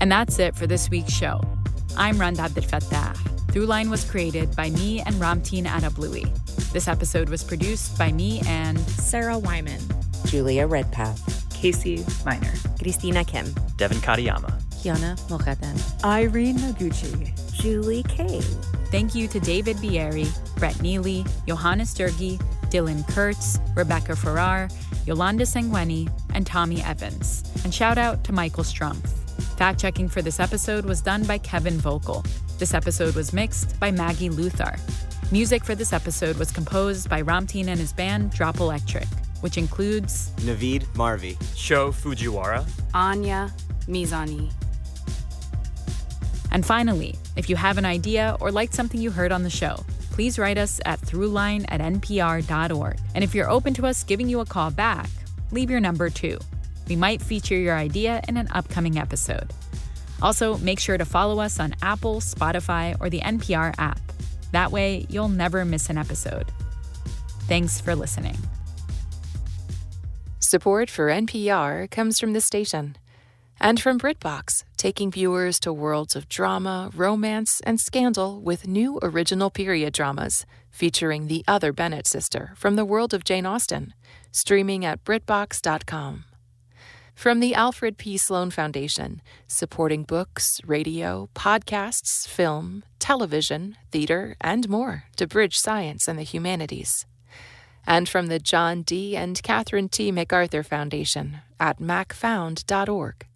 And that's it for this week's show. I'm Randa Abdelfattah. Throughline was created by me and Ramteen Arablouei. This episode was produced by me and Sarah Wyman, Julia Redpath, Casey Miner, Christina Kim, Devin Katayama, Kiana Moghadam, Irene Noguchi, Julie Kay. Thank you to David Bieri, Brett Neely, Johannes Durgi, Dylan Kurtz, Rebecca Farrar, Yolanda Sangweni, and Tommy Evans. And shout out to Michael Strumpf. Fact-checking for this episode was done by Kevin Vogel. This episode was mixed by Maggie Luthar. Music for this episode was composed by Ramteen and his band Drop Electric, which includes Naveed Marvi, Sho Fujiwara, Anya Mizani. And finally, if you have an idea or liked something you heard on the show, please write us at throughline@npr.org. And if you're open to us giving you a call back, leave your number too. We might feature your idea in an upcoming episode. Also, make sure to follow us on Apple, Spotify, or the NPR app. That way, you'll never miss an episode. Thanks for listening. Support for NPR comes from this station and from BritBox, taking viewers to worlds of drama, romance, and scandal with new original period dramas featuring the other Bennett sister from the world of Jane Austen, streaming at BritBox.com. From the Alfred P. Sloan Foundation, supporting books, radio, podcasts, film, television, theater, and more to bridge science and the humanities. And from the John D. and Catherine T. MacArthur Foundation at macfound.org.